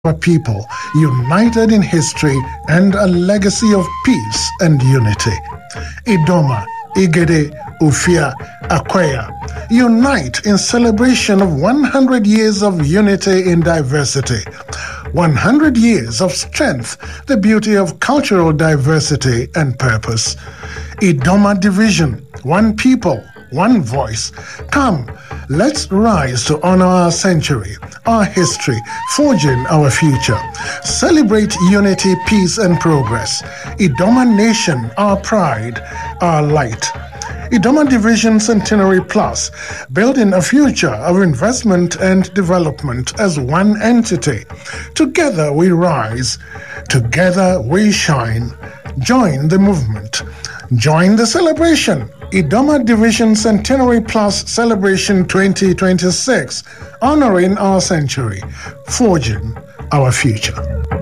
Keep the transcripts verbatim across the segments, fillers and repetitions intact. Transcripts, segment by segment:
our people, united in history and a legacy of peace and unity. Idoma, Igede, Ufia, Akwaya, unite in celebration of one hundred years of unity in diversity. one hundred years of strength, the beauty of cultural diversity and purpose. Idoma division, one people, one voice. Come, let's rise to honor our century, our history, forging our future. Celebrate unity, peace, and progress. Idoma Nation, our pride, our light. Idoma Division Centenary Plus, building a future of investment and development as one entity. Together we rise, together we shine. Join the movement. Join the celebration. Idoma Division Centenary Plus Celebration twenty twenty-six, honoring our century, forging our future.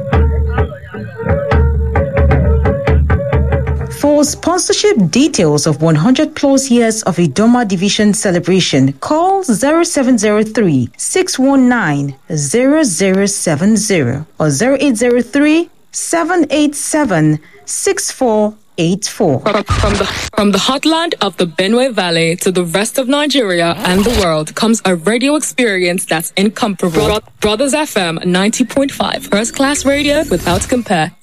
For sponsorship details of one hundred plus years of Idoma Division celebration, call zero seven zero three, six one nine, zero zero seven zero or zero eight zero three, seven eight seven, six four eight four. From the, from the heartland of the Benue Valley to the rest of Nigeria and the world comes a radio experience that's incomparable. Bro- Brothers F M ninety point five, first class radio without compare.